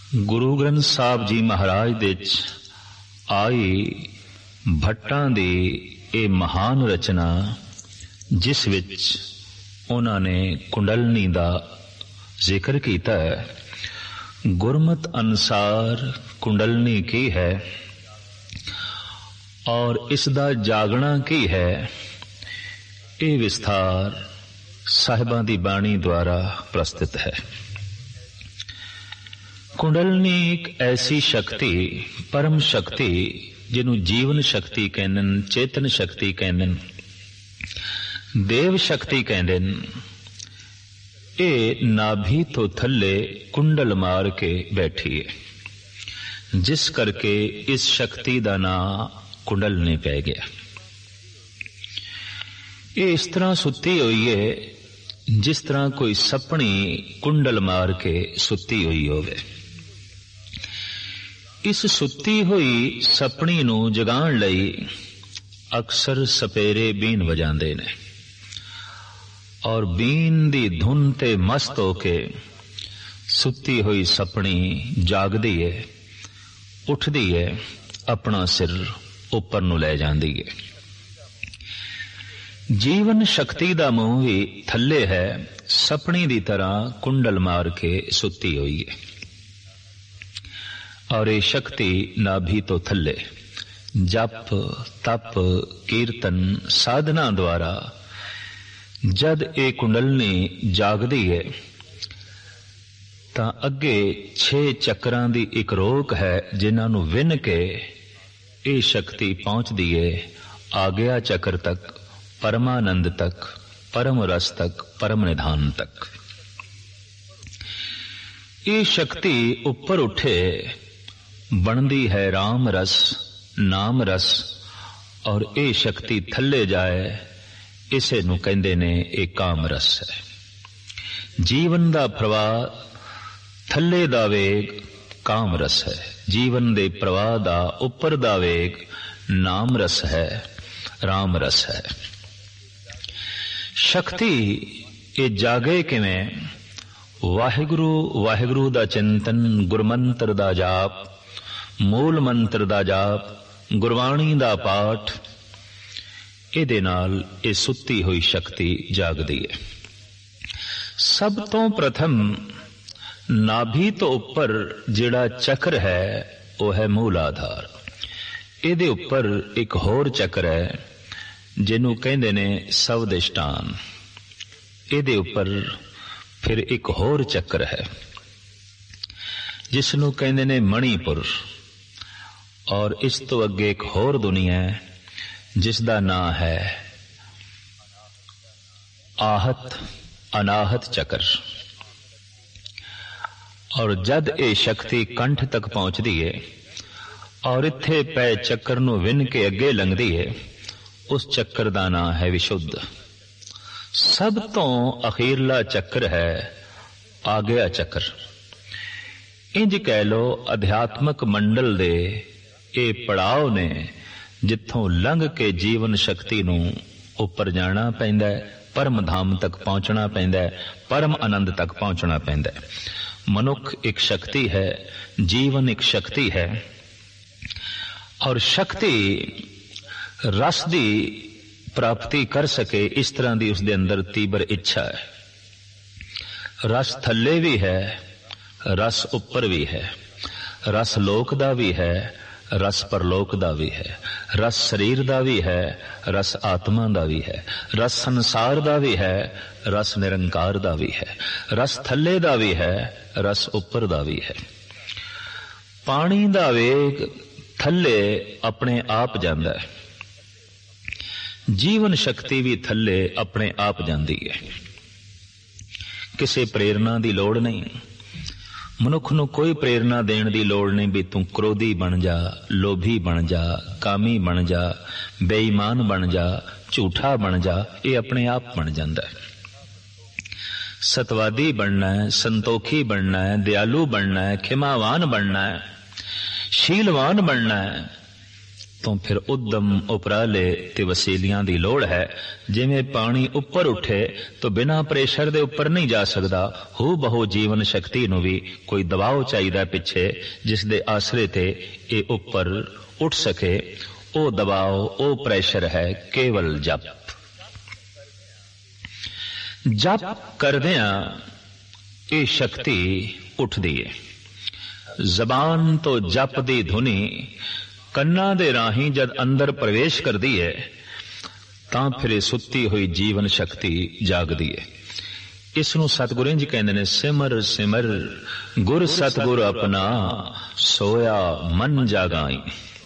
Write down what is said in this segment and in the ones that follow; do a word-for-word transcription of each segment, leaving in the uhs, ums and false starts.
ਗੁਰੂ ਗ੍ਰੰਥ ਸਾਹਿਬ ਜੀ ਮਹਾਰਾਜ ਦੇ ਚ ਆਈ ਭੱਟਾਂ ਦੀ ਇਹ ਮਹਾਨ ਰਚਨਾ, ਜਿਸ ਵਿੱਚ ਉਹਨਾਂ ਨੇ ਕੁੰਡਲਨੀ ਦਾ ਜ਼ਿਕਰ ਕੀਤਾ ਹੈ। ਗੁਰਮਤ ਅਨੁਸਾਰ ਕੁੰਡਲਨੀ ਕੀ ਹੈ ਔਰ ਇਸ ਦਾ ਜਾਗਣਾ ਕੀ ਹੈ, ਇਹ ਵਿਸਥਾਰ ਸਾਹਿਬਾਂ ਦੀ ਬਾਣੀ ਦੁਆਰਾ ਪ੍ਰਸਤੁਤ ਹੈ। ਕੁੰਡਲਨੀ ਇੱਕ ਐਸੀ ਸ਼ਕਤੀ, ਪਰਮ ਸ਼ਕਤੀ, ਜਿਹਨੂੰ ਜੀਵਨ ਸ਼ਕਤੀ ਕਹਿੰਦੇ ਨੇ, ਚੇਤਨ ਸ਼ਕਤੀ ਕਹਿੰਦੇ ਨੇ, ਦੇਵ ਸ਼ਕਤੀ ਕਹਿੰਦੇ ਨੇ। ਇਹ ਨਾਭੀ ਤੋਂ ਥੱਲੇ ਕੁੰਡਲ ਮਾਰ ਕੇ ਬੈਠੀ ਹੈ, ਜਿਸ ਕਰਕੇ ਇਸ ਸ਼ਕਤੀ ਦਾ ਨਾਂ ਕੁੰਡਲਨੀ ਪੈ ਗਿਆ। ਇਹ ਇਸ ਤਰ੍ਹਾਂ ਸੁੱਤੀ ਹੋਈ ਹੈ ਜਿਸ ਤਰ੍ਹਾਂ ਕੋਈ ਸੱਪਣੀ ਕੁੰਡਲ ਮਾਰ ਕੇ ਸੁੱਤੀ ਹੋਈ ਹੋਵੇ। ਇਸ ਸੁੱਤੀ ਹੋਈ ਸੱਪਣੀ ਨੂੰ ਜਗਾਉਣ ਲਈ ਅਕਸਰ ਸਪੇਰੇ ਬੀਨ ਵਜਾਉਂਦੇ ਨੇ ਔਰ ਬੀਨ ਦੀ ਧੁਨ ਤੇ ਮਸਤ ਹੋ ਕੇ ਸੁੱਤੀ ਹੋਈ ਸੱਪਣੀ ਜਾਗਦੀ ਹੈ, ਉੱਠਦੀ ਹੈ, ਆਪਣਾ ਸਿਰ ਉੱਪਰ ਨੂੰ ਲੈ ਜਾਂਦੀ ਹੈ। ਜੀਵਨ ਸ਼ਕਤੀ ਦਾ ਮੂੰਹ ਵੀ ਥੱਲੇ ਹੈ, ਸੱਪਣੀ ਦੀ ਤਰ੍ਹਾਂ ਕੁੰਡਲ ਮਾਰ ਕੇ ਸੁੱਤੀ ਹੋਈ ਹੈ ਔਰ ਇਹ ਸ਼ਕਤੀ ਨਾਭੀ ਤੋਂ ਥੱਲੇ ਜਪ, ਤਪ, ਕੀਰਤਨ, ਸਾਧਨਾ ਦੁਆਰਾ ਜਦ ਇਹ ਕੁੰਡਲਨੀ ਜਾਗਦੀ ਹੈ ਤਾਂ ਅੱਗੇ ਛੇ ਚੱਕਰਾਂ ਦੀ ਇੱਕ ਰੋਕ ਹੈ, ਜਿਨ੍ਹਾਂ ਨੂੰ ਵਿੰਨ ਕੇ ਇਹ ਸ਼ਕਤੀ ਪਹੁੰਚਦੀ ਹੈ ਆਗਿਆ ਚੱਕਰ ਤੱਕ, ਪਰਮਾਨੰਦ ਤੱਕ, ਪਰਮ ਰਸ ਤੱਕ, ਪਰਮ ਨਿਧਾਨ ਤੱਕ। ਇਹ ਸ਼ਕਤੀ ਉੱਪਰ ਉੱਠੇ ਬਣਦੀ ਹੈ ਰਾਮ ਰਸ, ਨਾਮ ਰਸ, ਔਰ ਇਹ ਸ਼ਕਤੀ ਥੱਲੇ ਜਾਏ, ਇਸੇ ਨੂੰ ਕਹਿੰਦੇ ਨੇ ਇਹ ਕਾਮ ਰਸ ਹੈ। ਜੀਵਨ ਦਾ ਪ੍ਰਵਾਹ ਥੱਲੇ ਦਾ ਵੇਗ ਕਾਮ ਰਸ ਹੈ, ਜੀਵਨ ਦੇ ਪ੍ਰਵਾਹ ਦਾ ਉੱਪਰ ਦਾ ਵੇਗ ਨਾਮ ਰਸ ਹੈ, ਰਾਮ ਰਸ ਹੈ। ਸ਼ਕਤੀ ਇਹ ਜਾਗੇ ਕਿਵੇਂ? ਵਾਹਿਗੁਰੂ ਵਾਹਿਗੁਰੂ ਦਾ ਚਿੰਤਨ, ਗੁਰਮੰਤਰ ਦਾ ਜਾਪ, ਮੂਲ ਮੰਤਰ ਦਾ ਜਾਪ, ਗੁਰਬਾਣੀ ਦਾ ਪਾਠ, ਇਹਦੇ ਨਾਲ ਇਹ ਸੁੱਤੀ ਹੋਈ ਸ਼ਕਤੀ ਜਾਗਦੀ ਹੈ। ਸਭ ਤੋਂ ਪ੍ਰਥਮ ਨਾਭੀ ਤੋਂ ਉੱਪਰ ਜਿਹੜਾ ਚੱਕਰ ਹੈ ਉਹ ਹੈ ਮੂਲ ਆਧਾਰ। ਇਹਦੇ ਉੱਪਰ ਇੱਕ ਹੋਰ ਚੱਕਰ ਹੈ ਜਿਹਨੂੰ ਕਹਿੰਦੇ ਨੇ ਸਵਦਿਸ਼ਟਾਨ। ਇਹਦੇ ਉੱਪਰ ਫਿਰ ਇੱਕ ਹੋਰ ਚੱਕਰ ਹੈ ਜਿਸ ਨੂੰ ਕਹਿੰਦੇ ਨੇ ਮਣੀਪੁਰ, ਔਰ ਇਸ ਤੋਂ ਅੱਗੇ ਇੱਕ ਹੋਰ ਦੁਨੀਆ ਹੈ ਜਿਸ ਦਾ ਨਾਂ ਹੈ ਆਹਤ, ਅਨਾਹਤ ਚੱਕਰ। ਔਰ ਜਦ ਇਹ ਸ਼ਕਤੀ ਕੰਠ ਤੱਕ ਪਹੁੰਚਦੀ ਹੈ ਔਰ ਇੱਥੇ ਪੈ ਚੱਕਰ ਨੂੰ ਵਿੰਨ ਕੇ ਅੱਗੇ ਲੰਘਦੀ ਹੈ, ਉਸ ਚੱਕਰ ਦਾ ਨਾਂ ਹੈ ਵਿਸ਼ੁੱਧ। ਸਭ ਤੋਂ ਅਖੀਰਲਾ ਚੱਕਰ ਹੈ ਆਗਿਆ ਚੱਕਰ। ਇੰਜ ਕਹਿ ਲੋ ਅਧਿਆਤਮਕ ਮੰਡਲ ਦੇ ਇਹ ਪੜਾਅ ਨੇ ਜਿੱਥੋਂ ਲੰਘ ਕੇ ਜੀਵਨ ਸ਼ਕਤੀ ਨੂੰ ਉੱਪਰ ਜਾਣਾ ਪੈਂਦਾ ਹੈ, ਪਰਮ ਧਾਮ ਤੱਕ ਪਹੁੰਚਣਾ ਪੈਂਦਾ ਹੈ, ਪਰਮ ਆਨੰਦ ਤੱਕ ਪਹੁੰਚਣਾ ਪੈਂਦਾ ਹੈ। ਮਨੁੱਖ ਇੱਕ ਸ਼ਕਤੀ ਹੈ, ਜੀਵਨ ਇੱਕ ਸ਼ਕਤੀ ਹੈ, ਔਰ ਸ਼ਕਤੀ ਰਸ ਦੀ ਪ੍ਰਾਪਤੀ ਕਰ ਸਕੇ ਇਸ ਤਰ੍ਹਾਂ ਦੀ ਉਸ ਦੇ ਅੰਦਰ ਤੀਬਰ ਇੱਛਾ ਹੈ। ਰਸ ਥੱਲੇ ਵੀ ਹੈ, ਰਸ ਉੱਪਰ ਵੀ ਹੈ, ਰਸ ਲੋਕ ਦਾ ਵੀ ਹੈ, ਰਸ ਪਰਲੋਕ ਦਾ ਵੀ ਹੈ, ਰਸ ਸਰੀਰ ਦਾ ਵੀ ਹੈ, ਰਸ ਆਤਮਾ ਦਾ ਵੀ ਹੈ, ਰਸ ਸੰਸਾਰ ਦਾ ਵੀ ਹੈ, ਰਸ ਨਿਰੰਕਾਰ ਦਾ ਵੀ ਹੈ, ਰਸ ਥੱਲੇ ਦਾ ਵੀ ਹੈ, ਰਸ ਉੱਪਰ ਦਾ ਵੀ ਹੈ। ਪਾਣੀ ਦਾ ਵੇਗ ਥੱਲੇ ਆਪਣੇ ਆਪ ਜਾਂਦਾ ਹੈ, ਜੀਵਨ ਸ਼ਕਤੀ ਵੀ ਥੱਲੇ ਆਪਣੇ ਆਪ ਜਾਂਦੀ ਹੈ, ਕਿਸੇ ਪ੍ਰੇਰਨਾ ਦੀ ਲੋੜ ਨਹੀਂ। ਮਨੁੱਖ ਨੂੰ ਕੋਈ ਪ੍ਰੇਰਨਾ ਦੇਣ ਦੀ ਲੋੜ ਨਹੀਂ ਵੀ ਤੂੰ ਕ੍ਰੋਧੀ ਬਣ ਜਾ, ਲੋਭੀ ਬਣ ਜਾ, ਕਾਮੀ ਬਣ ਜਾ, ਬੇਈਮਾਨ ਬਣ ਜਾ, ਝੂਠਾ ਬਣ ਜਾ। ਇਹ ਆਪਣੇ ਆਪ ਬਣ ਜਾਂਦਾ ਹੈ। ਸਤਵਾਦੀ ਬਣਨਾ ਹੈ, ਸੰਤੋਖੀ ਬਣਨਾ ਹੈ, ਦਿਆਲੂ ਬਣਨਾ ਹੈ, ਖਿਮਾਵਾਨ ਬਣਨਾ ਹੈ, ਸ਼ੀਲਵਾਨ ਬਣਨਾ ਹੈ, तो फिर उद्यम उपराले ते वसीलियां दी लोड़ है। जिवें पानी उपर उठे तो बिना प्रेशर दे उपर नहीं जा सकदा, हू बहु जीवन शक्ति नूं भी कोई दबाव चाहिदा पिछे जिस दे आसरे ते ये उपर उठ सके। ओ दबाव ओ प्रेशर है केवल जप। जप करदियां ये शक्ति उठदी है। जबान तो जप दी धुनी कन्ना दे राही जद अंदर प्रवेश करदी है तां फिर सुत्ती हुई जीवन शक्ति जागदी है। इसनूं सतगुरु इंज कहंदे ने, सिमर सिमर गुर सतगुर अपना सोया मन जागाई।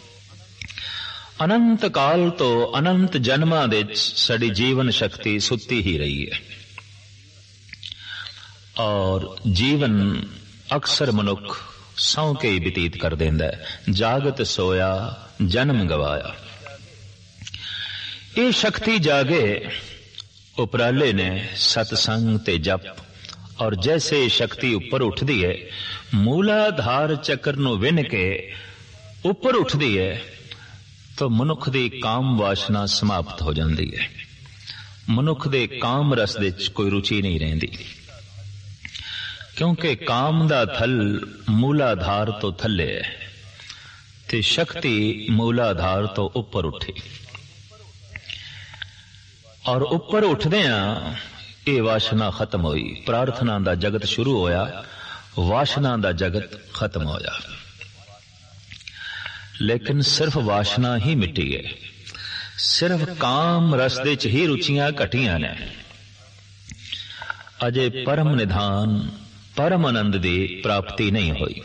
अनंत काल तो अनंत जन्मां दे साडी जीवन शक्ति सुत्ती ही रही है और जीवन अक्सर मनुख सौ के ही बतीत कर देंदा है। जागत सोया जन्म गवाया। ये शक्ति जागे उपराले ने सतसंग ते जप। और जैसे शक्ति ऊपर उठदी है, मूलाधार चक्र नूं विन के ऊपर उठदी है तो मनुख दी काम वासना समाप्त हो जाती है। मनुख दे काम रस दे कोई रुचि नहीं रहिंदी, क्योंकि काम दा थल मूलाधार तो थले है ते शक्ति मूलाधार तो ऊपर उठी। और ऊपर उठदियां ये वासना खत्म हुई। प्रार्थना दा जगत शुरू होया, वासना दा जगत खत्म होया। लेकिन सिर्फ वासना ही मिटी है, सिर्फ काम रस दे च ही रुचियां घटियां ने। अजे परम निधान परम आनंद दी प्राप्ति नहीं हुई।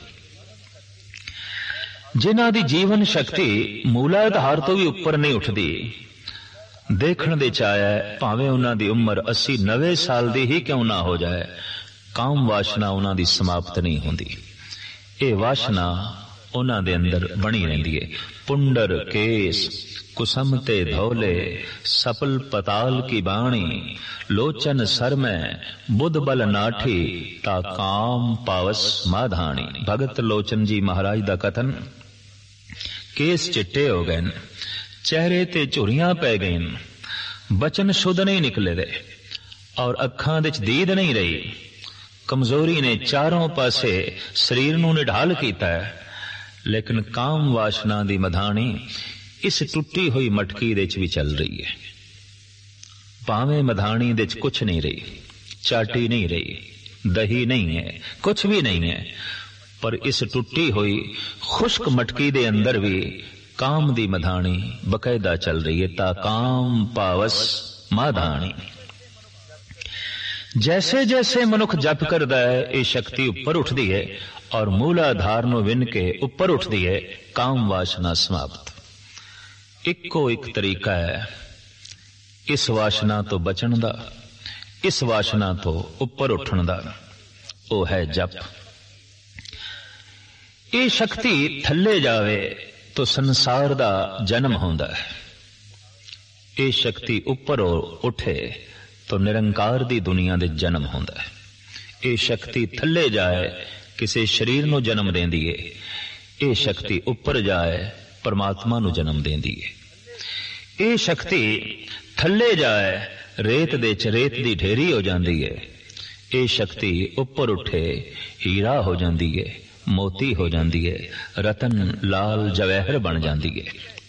जिन्हां दी जीवन शक्ति मूलाधार तो भी ऊपर नहीं उठदी, देखण दे चाया भावें उन्हां दी उम्र अस्सी नवे साल दी ही क्यों ना हो जाए, काम वासना उन्हां दी समाप्त नहीं होंदी। ये वासना उन्हां दे अंदर बनी रहिंदी है। पुंडर केस कुसमते धौले सपल पताल की बाणी, लोचन सर में बुध बल नाठी ता काम पावस माधानी। भगत लोचन जी महाराज दा कथन। केस चिट्टे हो गए, चेहरे ते झुरियां पै गई, बचन शुद्ध नहीं निकले दे और अखां विच दीद नहीं रही। कमजोरी ने चारों पासे शरीर नूं निढाल कीता है, लेकिन काम वासना दी मधानी इस टुटी हुई मटकी दे च भी चल रही है। भावें मधानी दे च कुछ नहीं रही, चाटी नहीं रही, दही नहीं है, कुछ भी नहीं है, पर इस टुटी हुई खुश्क मटकी दे अंदर भी काम दी मधानी बकायदा चल रही है। ता काम पावस माधानी। जैसे जैसे मनुख जप करदा है, ये शक्ति ऊपर उठदी है और मूलाधार नूं विन के ऊपर उठदी है। काम वासना समाप्त। इको एक तरीका है इस वासना तो बचण दा, इस वासना तो ऊपर उठण दा, वो है जप। ये शक्ति थल्ले जावे तो संसार दा जन्म होंदा है। ये शक्ति ऊपर उठे तो निरंकार दी दुनिया दे जन्म होंदा है। ये शक्ति थल्ले जाए किसी शरीर नूं जन्म देंदी है। ये शक्ति ऊपर जाए परमात्मा नूं जन्म देंदी है। ये शक्ति थल्ले जाए रेत दे च रेत दी ढेरी हो जाती है। ये शक्ति ऊपर उठे हीरा हो जाती है, मोती हो जाती है, रतन लाल जवाहर बन जाती है।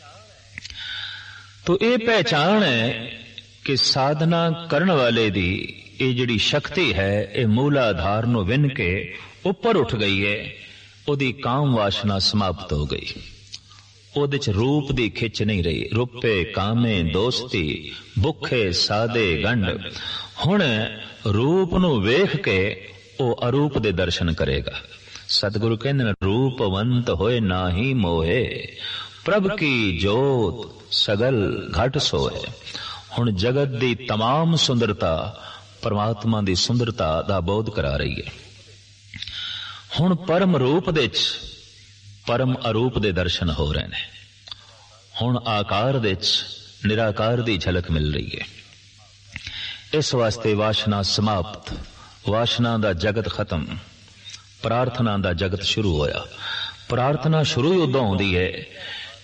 तो ये पहचान है कि साधना करने वाले दी ये जिहड़ी शक्ति है, ये मूलाधार नूं विन के ऊपर उठ गई है। उहदी काम वासना समाप्त हो गई। उहदे च रूप दी खिच नहीं रही। रुपे कामे दोस्ती भुखे सादे गंढ। हुण रूप नूं वेख के ओ अरूप दे दर्शन करेगा। सतगुरु कहंदे ने, रूपवंत होए नाही मोहे, प्रभ की जोत सगल घट सोए। हुण जगत दी तमाम सुंदरता परमात्मा दी सुंदरता दा बोध करा रही है। हुण परम रूप दे च परम अरूप दे दर्शन हो रहे ने। हुण आकार दे च निराकार दी झलक मिल रही है। इस वास्ते वासना समाप्त, वासना दा जगत खत्म, प्रार्थना दा जगत शुरू होया। प्रार्थना शुरू उदों होंदी है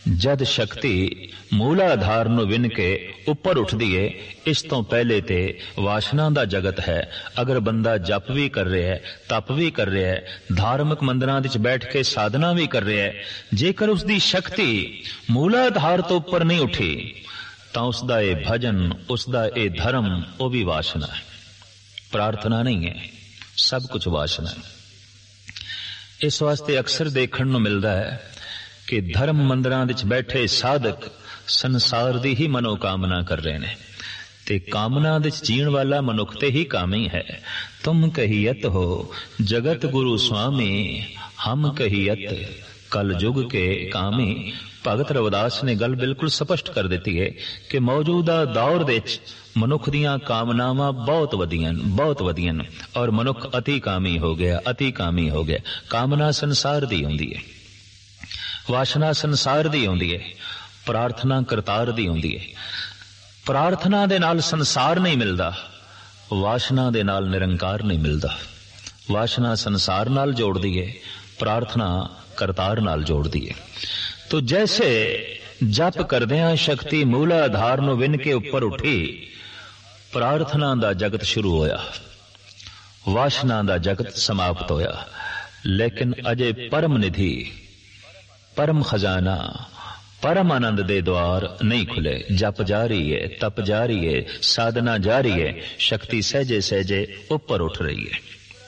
जद शक्ति मूलाधार ਨੂੰ ਵਿੰਨ ਕੇ ਉੱਪਰ ਉੱਠਦੀ ਏ, ਇਸ ਤੋਂ ਪਹਿਲੇ ਤੇ ਵਾਸ਼ਨਾ ਦਾ ਜਗਤ ਹੈ। ਅਗਰ ਬੰਦਾ ਜਪ ਵੀ ਕਰ ਰਿਹਾ ਹੈ, ਤਪ ਵੀ ਕਰ ਰਿਹਾ ਹੈ, ਧਾਰਮਿਕ ਮੰਦਰਾਂ ਵਿੱਚ ਬੈਠ ਕੇ ਸਾਧਨਾ ਵੀ ਕਰ ਰਿਹਾ ਹੈ, ਜੇਕਰ ਉਸ ਦੀ ਸ਼ਕਤੀ ਮੂਲਾਧਾਰ ਤੋਂ ਉੱਪਰ ਨਹੀਂ ਉੱਠੀ ਤਾਂ ਉਸ ਦਾ ਇਹ ਭਜਨ, ਉਸ ਦਾ ਇਹ ਧਰਮ, ਉਹ ਵੀ ਵਾਸ਼ਨਾ ਹੈ, ਪ੍ਰਾਰਥਨਾ ਨਹੀਂ ਹੈ, ਸਭ ਕੁਝ ਵਾਸ਼ਨਾ ਹੈ। ਇਸ ਵਾਸਤੇ ਅਕਸਰ ਦੇਖਣ ਨੂੰ ਮਿਲਦਾ ਹੈ ਕਿ ਧਰਮ ਮੰਦਰਾਂ ਵਿੱਚ ਬੈਠੇ ਸਾਧਕ ਸੰਸਾਰ ਦੀ ਹੀ ਮਨੋਕਾਮਨਾ ਕਰ ਰਹੇ ਨੇ, ਤੇ ਕਾਮਨਾ ਵਿੱਚ ਜੀਣ ਵਾਲਾ ਮਨੁੱਖ ਤੇ ਹੀ ਕਾਮੀ ਹੈ। ਤੁਮ ਕਹੀਅਤ ਹੋ ਜਗਤ ਗੁਰੂ ਸੁਆਮੀ, ਹਮ ਕਹੀਅਤ ਕਲ ਯੁਗ ਕੇ ਕਾਮੀ। ਭਗਤ ਰਵਿਦਾਸ ਨੇ ਗੱਲ ਬਿਲਕੁਲ ਸਪਸ਼ਟ ਕਰ ਦਿੱਤੀ ਹੈ ਕਿ ਮੌਜੂਦਾ ਦੌਰ ਵਿੱਚ ਮਨੁੱਖ ਦੀਆਂ ਕਾਮਨਾਵਾਂ ਬਹੁਤ ਵਧੀਆਂ ਬਹੁਤ ਵਧੀਆਂ ਔਰ ਮਨੁੱਖ ਅਤੀ ਕਾਮੀ ਹੋ ਗਿਆ, ਅਤੀ ਕਾਮੀ ਹੋ ਗਿਆ। ਕਾਮਨਾ ਸੰਸਾਰ ਦੀ ਹੁੰਦੀ ਹੈ, ਵਾਸ਼ਨਾ ਸੰਸਾਰ ਦੀ ਹੁੰਦੀ ਹੈ, ਪ੍ਰਾਰਥਨਾ ਕਰਤਾਰ ਦੀ ਹੁੰਦੀ ਹੈ। ਪ੍ਰਾਰਥਨਾ ਦੇ ਨਾਲ ਸੰਸਾਰ ਨਹੀਂ ਮਿਲਦਾ, ਵਾਸ਼ਨਾ ਦੇ ਨਾਲ ਨਿਰੰਕਾਰ ਨਹੀਂ ਮਿਲਦਾ। ਵਾਸ਼ਨਾ ਸੰਸਾਰ ਨਾਲ ਜੋੜਦੀ ਹੈ, ਪ੍ਰਾਰਥਨਾ ਕਰਤਾਰ ਨਾਲ ਜੋੜਦੀ ਹੈ। ਤੋ ਜੈਸੇ ਜਪ ਕਰਦਿਆਂ ਸ਼ਕਤੀ ਮੂਲਾਧਾਰ ਨੂੰ ਵਿੰਨ ਕੇ ਉੱਪਰ ਉੱਠੀ, ਪ੍ਰਾਰਥਨਾ ਦਾ ਜਗਤ ਸ਼ੁਰੂ ਹੋਇਆ, ਵਾਸ਼ਨਾ ਦਾ ਜਗਤ ਸਮਾਪਤ ਹੋਇਆ। ਲੇਕਿਨ ਅਜੇ ਪਰਮ ਨਿਧੀ, परम खजाना, परम आनंद दे द्वार नहीं खुले। जप जारी है, तप जारी है, साधना जारी है, शक्ति सहजे सहजे ऊपर उठ रही है।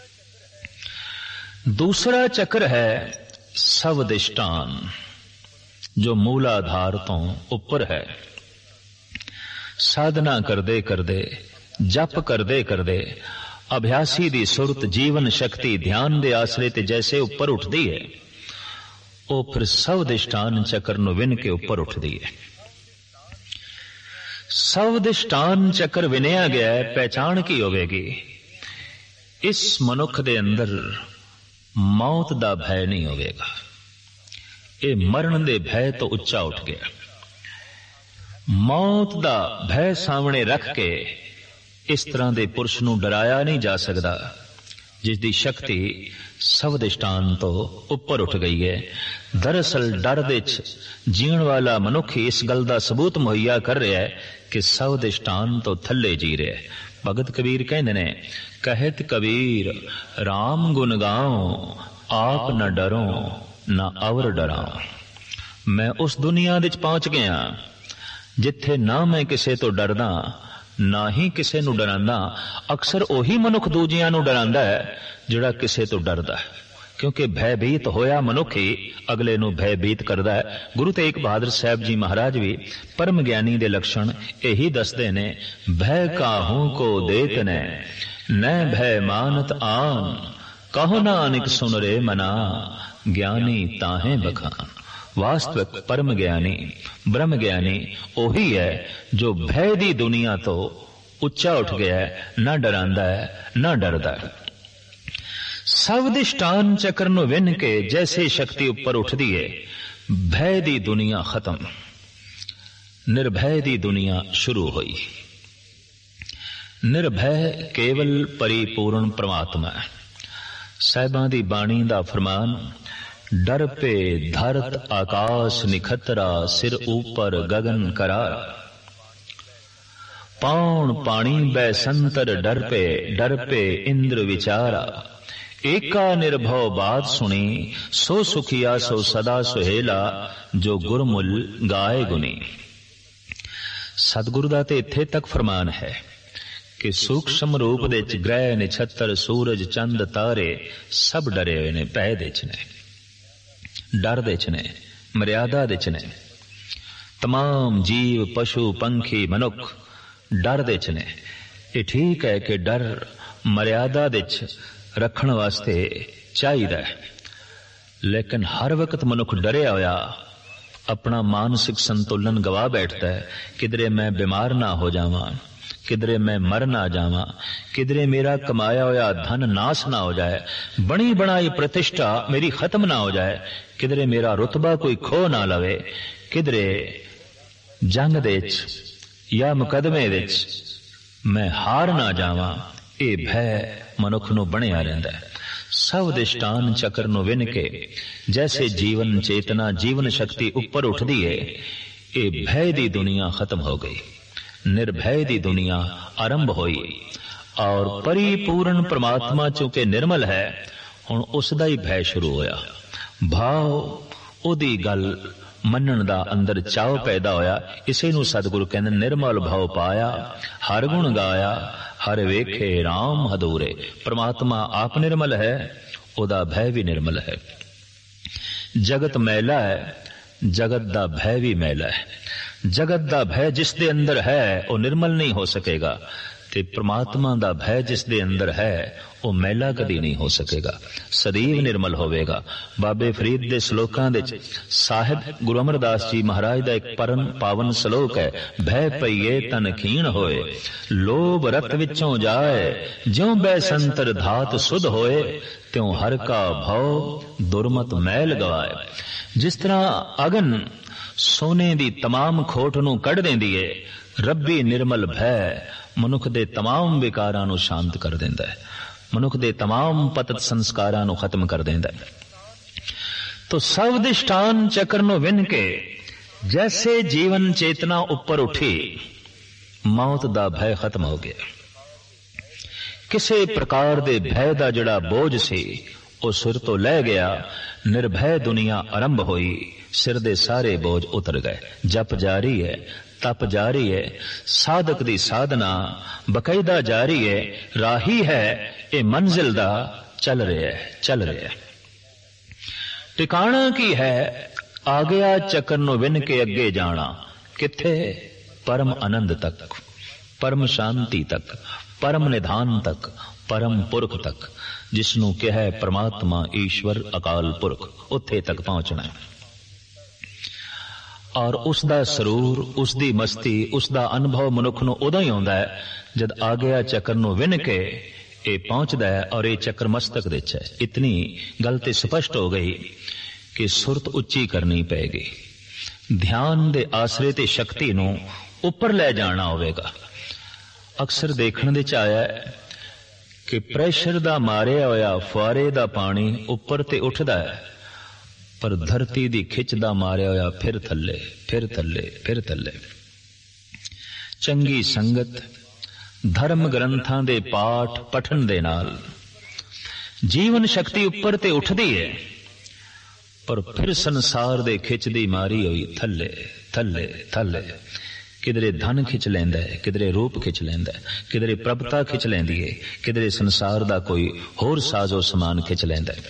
दूसरा चक्र है सवदिष्टान, जो मूलाधार तो ऊपर है। साधना करदे करदे, जप करदे करदे अभ्यासी दी सुरत, जीवन शक्ति ध्यान दे आसरे ते जैसे ऊपर उठती है, ਉਹ ਫਿਰ ਸਵਦਿਸ਼ਟਾਨ ਚੱਕਰ ਨੂੰ ਵਿੰਨ ਕੇ ਉੱਪਰ ਉੱਠਦੀ ਹੈ। ਸਵਦਿਸ਼ਟਾਨ ਚੱਕਰ ਵਿਨਿਆ ਗਿਆ ਹੈ, ਪਹਿਚਾਣ ਕੀ ਹੋਵੇਗੀ? ਇਸ ਮਨੁੱਖ ਦੇ ਅੰਦਰ ਮੌਤ ਦਾ ਭੈ ਨਹੀਂ ਹੋਵੇਗਾ। ਇਹ ਮਰਨ ਦੇ ਭੈ ਤੋਂ ਉੱਚਾ ਉੱਠ ਗਿਆ। ਮੌਤ ਦਾ ਭੈ ਸਾਹਮਣੇ ਰੱਖ ਕੇ ਇਸ ਤਰ੍ਹਾਂ ਦੇ ਪੁਰਸ਼ ਨੂੰ ਡਰਾਇਆ ਨਹੀਂ ਜਾ ਸਕਦਾ, ਜਿਸ ਦੀ ਸ਼ਕਤੀ ਸਵਦਿਸ਼ਟਾਨ ਤੋਂ ਉੱਪਰ ਉੱਠ ਗਈ ਹੈ। ਦਰਅਸਲ ਡਰ ਵਿੱਚ ਜੀਣ ਵਾਲਾ ਮਨੁੱਖ ਇਸ ਗੱਲ ਦਾ ਸਬੂਤ ਮੁਹੱਈਆ ਕਰ ਰਿਹਾ ਹੈ ਕਿ ਸਵਦਿਸ਼ਟਾਨ ਤੋਂ ਥੱਲੇ ਜੀ ਰਿਹਾ ਹੈ। ਭਗਤ ਕਬੀਰ ਕਹਿੰਦੇ ਨੇ, ਕਹਿਤ ਕਬੀਰ ਰਾਮ ਗੁਣ ਗਾਉ, ਆਪ ਨਾ ਡਰੋ ਨਾ ਅਵਰ ਡਰਾਉ। ਮੈਂ ਉਸ ਦੁਨੀਆ ਵਿੱਚ ਪਹੁੰਚ ਗਿਆ ਜਿੱਥੇ ਨਾ ਮੈਂ ਕਿਸੇ ਤੋਂ ਡਰਦਾ, ਨਾ ਹੀ ਕਿਸੇ ਨੂੰ ਡਰਾਂਦਾ। ਅਕਸਰ ਉਹੀ ਮਨੁੱਖ ਦੂਜਿਆਂ ਨੂੰ ਡਰਾਂਦਾ ਹੈ ਜਿਹੜਾ ਕਿਸੇ ਤੋਂ ਡਰਦਾ ਹੈ, ਕਿਉਂਕਿ ਭੈਭੀਤ ਹੋਇਆ ਮਨੁੱਖ ਹੀ ਅਗਲੇ ਨੂੰ ਭੈਭੀਤ ਕਰਦਾ ਹੈ। ਗੁਰੂ ਤੇਗ ਬਹਾਦਰ ਸਾਹਿਬ ਜੀ ਮਹਾਰਾਜ ਵੀ ਪਰਮ ਗਿਆਨੀ ਦੇ ਲੱਛਣ ਇਹੀ ਦੱਸਦੇ ਨੇ, ਭੈ ਕਾਹੂ ਕੋ ਦੇਤ ਨੇ ਨੈ ਭੈ ਮਾਨਤ ਆਨ, ਕਹੋ ਨਾਨਕ ਸੁਨ ਰੇ ਮਨਾ, ਗਿਆਨੀ ਤਾਹੇ ਬਖਾਨ। ਵਾਸਤਵਿਕ ਪਰਮ ਗਿਆਨੀ, ਬ੍ਰਹਮ ਗਿਆਨੀ ਉਹੀ ਹੈ ਜੋ ਭੈ ਦੀ ਦੁਨੀਆ ਤੋਂ ਉੱਚਾ ਉੱਠ ਗਿਆ ਹੈ, ਨਾ ਡਰਾਂਦਾ ਹੈ ਨਾ ਡਰਦਾ ਹੈ। ਸਵਦਿਸ਼ਟਾਨ ਚੱਕਰ ਨੂੰ ਵਿੰਨ ਕੇ ਜੈਸੇ ਸ਼ਕਤੀ ਉੱਪਰ ਉੱਠਦੀ ਹੈ, ਭੈ ਦੀ ਦੁਨੀਆ ਖਤਮ, ਨਿਰਭੈ ਦੀ ਦੁਨੀਆ ਸ਼ੁਰੂ ਹੋਈ। ਨਿਰਭੈ ਕੇਵਲ ਪਰਿਪੂਰਨ ਪ੍ਰਮਾਤਮਾ ਹੈ। ਸਾਹਿਬਾਂ ਦੀ ਬਾਣੀ ਦਾ ਫਰਮਾਨ, ਡਰ ਪੇ ਧਰਤ ਆਕਾਸ਼ ਨਿਖਤਰਾ, ਸਿਰ ਉੱਪਰ ਗगन ਕਰਾਰ। ਪੌਣ ਪਾਣੀ ਬੈ ਸੰਤਰ ਡਰ ਪੇ, ਡਰ ਪੇ ਇੰਦਰ ਵਿਚਾਰਾ। ਏਕਾ ਨਿਰਭਉ ਬਾਤ ਸੁਣੀ, ਸੋ ਸੁਖੀਆ ਸੋ ਸਦਾ ਸੁਹੇਲਾ, ਜੋ ਗੁਰਮੁਲ ਗਾਏ ਗੁਣੀ। ਸਤਿਗੁਰੂ ਦਾ ਤੇ ਇੱਥੇ ਤੱਕ ਫਰਮਾਨ ਹੈ ਕਿ ਸੂਖਸ਼ਮ ਰੂਪ ਦੇ ਚ ਗ੍ਰਹਿ ਨਛੱਤਰ, ਸੂਰਜ ਚੰਦ ਤਾਰੇ ਸਭ ਡਰੇ ਹੋਏ ਨੇ, ਭੈ ਦੇ ਚ ਨੇ, ਡਰ ਦੇ ਚ ਨੇ, ਮਰਿਆਦਾ ਦੇ ਚ ਨੇ। तमाम जीव पशु पंखी मनुख डर दे च ने। ये ठीक है कि डर मर्यादा दे च रखण वास्ते चाहिदा है, लेकिन हर वक्त मनुख डरिया होया अपना मानसिक संतुलन गवा बैठता है। किधरे मैं बीमार ना हो जावां, किधरे मैं मर ना जावां, किधरे मेरा कमाया होया धन नाश ना हो जाए, बनी बनाई प्रतिष्ठा मेरी खत्म ना हो जाए, किधरे मेरा रुतबा कोई खो ना लवे, किधरे जंग दे या मुकदमे विच मैं हार ना जावां। ये भय मनुख नूं बणिया रहिंदा है। ਸਭ ਦਿਸ਼ਟਾਨ ਚੱਕਰ ਨੂੰ ਵਿੰਨ ਕੇ ਜੈਸੇ ਜੀਵਨ ਚੇਤਨਾ ਜੀਵਨ ਸ਼ਕਤੀ ਉੱਪਰ ਉੱਠਦੀ ਹੈ, ਇਹ ਭੈ ਦੀ ਦੁਨੀਆ ਖਤਮ ਹੋ ਗਈ, ਨਿਰਭੈ ਦੀ ਦੁਨੀਆ ਆਰੰਭ ਹੋਈ ਔਰ ਪਰਿਪੂਰਨ ਪ੍ਰਮਾਤਮਾ ਚੂੰਕਿ ਨਿਰਮਲ ਹੈ, ਹੁਣ ਉਸ ਦਾ ਹੀ ਭੈ ਸ਼ੁਰੂ ਹੋਇਆ। ਭਾਵ ਉਹਦੀ ਗੱਲ ਮੰਨਣ ਦਾ ਅੰਦਰ ਚਾਅ ਪੈਦਾ ਹੋਇਆ। ਇਸੇ ਨੂੰ ਸਤਿਗੁਰੂ ਕਹਿੰਦੇ ਨਿਰਮਲ ਭਾਵ ਪਾਇਆ, ਹਰ ਗੁਣ ਗਾਇਆ, ਹਰ ਵੇਖੇ ਰਾਮ ਹਦੂਰੇ। ਪ੍ਰਮਾਤਮਾ ਆਪ ਨਿਰਮਲ ਹੈ, ਉਹਦਾ ਭੈ ਵੀ ਨਿਰਮਲ ਹੈ। ਜਗਤ ਮੈਲਾ ਹੈ, ਜਗਤ ਦਾ ਭੈ ਵੀ ਮੈਲਾ ਹੈ। ਜਗਤ ਦਾ ਭੈ ਜਿਸ ਦੇ ਅੰਦਰ ਹੈ ਉਹ ਨਿਰਮਲ ਨਹੀਂ ਹੋ ਸਕੇਗਾ, ਤੇ ਪ੍ਰਮਾਤਮਾ ਦਾ ਭੈ ਜਿਸ ਦੇ ਅੰਦਰ ਹੈ ਉਹ ਮੈਲਾ ਕਦੀ ਨਹੀਂ ਹੋ ਸਕੇਗਾ, ਸਦੀਵ ਨਿਰਮਲ ਹੋਵੇਗਾ। ਬਾਬੇ ਫਰੀਦ ਦੇ ਸ਼ਲੋਕਾਂ ਦੇ ਸਾਹਿਬ ਗੁਰੂ ਅਮਰਦਾਸ ਜੀ ਮਹਾਰਾਜ ਦਾ ਇੱਕ ਪਰਮ ਪਾਵਨ ਸ਼ਲੋਕ ਹੈ, ਭੈ ਪਈਏ ਤਨ ਖੀਣ ਹੋਏ, ਲੋਭ ਰਤ ਵਿੱਚੋਂ ਜਾਏ, ਜਿਉ ਬੈ ਸੰਤਰ ਧਾਤ ਸੁਧ ਹੋਏ, ਤਿਉ ਹਰ ਕਾ ਭਉ ਦੁਰਮਤ ਮੈਲ ਗਵਾਏ। ਜਿਸ ਤਰ੍ਹਾਂ ਅਗਨ ਸੋਨੇ ਦੀ ਤਮਾਮ ਖੋਟ ਨੂੰ ਕੱਢ ਦਿੰਦੀ ਹੈ, ਰੱਬੀ ਨਿਰਮਲ ਭੈ ਮਨੁੱਖ ਦੇ ਤਮਾਮ ਵਿਕਾਰਾਂ ਨੂੰ ਸ਼ਾਂਤ ਕਰ ਦਿੰਦਾ ਹੈ, ਮਨੁੱਖ ਦੇ ਤਮਾਮ ਪਤਿਤ ਸੰਸਕਾਰਾਂ ਨੂੰ ਖਤਮ ਕਰ ਦਿੰਦਾ ਹੈ। ਤੋ ਸਭ ਦਿਸ਼ਟਾਨ ਚੱਕਰ ਨੂੰ ਵਿੰਨ ਕੇ ਜੈਸੇ ਜੀਵਨ ਚੇਤਨਾ ਉੱਪਰ ਉੱਠੀ, ਮੌਤ ਦਾ ਭੈ ਖਤਮ ਹੋ ਗਿਆ। ਕਿਸੇ ਪ੍ਰਕਾਰ ਦੇ ਭੈ ਦਾ ਜਿਹੜਾ ਬੋਝ ਸੀ ਉਹ ਸਿਰ ਤੋਂ ਲੈ ਗਿਆ, ਨਿਰਭੈ ਦੁਨੀਆ ਆਰੰਭ ਹੋਈ, ਸਿਰ ਦੇ ਸਾਰੇ ਬੋਝ ਉਤਰ ਗਏ। ਜਪ ਜਾਰੀ ਹੈ, ਤਪ ਜਾਰੀ ਹੈ, ਸਾਧਕ ਦੀ ਸਾਧਨਾ ਬਕਾਇਦਾ ਜਾਰੀ ਹੈ, ਰਾਹੀ ਹੈ ਇਹ ਮੰਜ਼ਿਲ ਦਾ ਚੱਲ ਰਿਹਾ ਹੈ, ਚੱਲ ਰਿਹਾ ਹੈ। ਟਿਕਾਣਾ ਕੀ ਹੈ? ਆ ਗਿਆ ਚੱਕਰ ਨੂੰ ਵਿੰਨ ਕੇ ਅੱਗੇ ਜਾਣਾ। ਕਿੱਥੇ? ਪਰਮ ਆਨੰਦ ਤੱਕ, ਪਰਮ ਸ਼ਾਂਤੀ ਤੱਕ, ਪਰਮ ਨਿਧਾਨ ਤੱਕ, ਪਰਮ ਪੁਰਖ ਤੱਕ, ਜਿਸ ਨੂੰ ਕਿਹਾ ਹੈ ਪ੍ਰਮਾਤਮਾ ਈਸ਼ਵਰ ਅਕਾਲ ਪੁਰਖ, ਉੱਥੇ ਤੱਕ ਪਹੁੰਚਣਾ ਹੈ। ਔਰ ਉਸ ਦਾ ਸਰੂਰ, ਉਸ ਦੀ ਮਸਤੀ, ਉਸ ਦਾ ਅਨੁਭਵ ਮਨੁੱਖ ਨੂੰ ਉਦੋਂ ਹੀ ਆਉਂਦਾ ਹੈ ਜਦ ਆ ਗਿਆ ਚੱਕਰ ਨੂੰ ਵਿੰਨ ਕੇ ਇਹ ਪਹੁੰਚਦਾ ਹੈ ਔਰ ਇਹ ਚੱਕਰ ਮਸਤਕ ਵਿੱਚ ਹੈ। ਇਤਨੀ ਗੱਲ ਤੇ ਸਪਸ਼ਟ ਹੋ ਗਈ ਕਿ ਸੁਰਤ ਉੱਚੀ ਕਰਨੀ ਪਏਗੀ, ਧਿਆਨ ਦੇ ਆਸਰੇ ਤੇ ਸ਼ਕਤੀ ਨੂੰ ਉੱਪਰ ਲੈ ਜਾਣਾ ਹੋਵੇਗਾ। ਅਕਸਰ ਦੇਖਣ ਦੇ ਚ ਆਇਆ ਕਿ ਪ੍ਰੈਸ਼ਰ ਦਾ ਮਾਰਿਆ ਹੋਇਆ ਫੁਆਰੇ ਦਾ ਪਾਣੀ ਉੱਪਰ ਤੇ ਉੱਠਦਾ ਹੈ, ਪਰ ਧਰਤੀ ਦੀ ਖਿੱਚ ਦਾ ਮਾਰਿਆ ਹੋਇਆ ਫਿਰ ਥੱਲੇ, ਫਿਰ ਥੱਲੇ, ਫਿਰ ਥੱਲੇ। ਚੰਗੀ ਸੰਗਤ, ਧਰਮ ਗ੍ਰੰਥਾਂ ਦੇ ਪਾਠ ਪਠਨ ਦੇ ਨਾਲ ਜੀਵਨ ਸ਼ਕਤੀ ਉੱਪਰ ਤੇ ਉੱਠਦੀ ਹੈ, ਪਰ ਫਿਰ ਸੰਸਾਰ ਦੇ ਖਿੱਚ ਦੀ ਮਾਰੀ ਹੋਈ ਥੱਲੇ ਥੱਲੇ ਥੱਲੇ। ਕਿਧਰੇ ਧਨ ਖਿੱਚ ਲੈਂਦਾ ਹੈ, ਕਿਧਰੇ ਰੂਪ ਖਿੱਚ ਲੈਂਦਾ ਹੈ, ਕਿਧਰੇ ਪ੍ਰਭਤਾ ਖਿੱਚ ਲੈਂਦੀ ਹੈ, ਕਿਧਰੇ ਸੰਸਾਰ ਦਾ ਕੋਈ ਹੋਰ ਸਾਜ਼ੋ ਸਮਾਨ ਖਿੱਚ ਲੈਂਦਾ ਹੈ।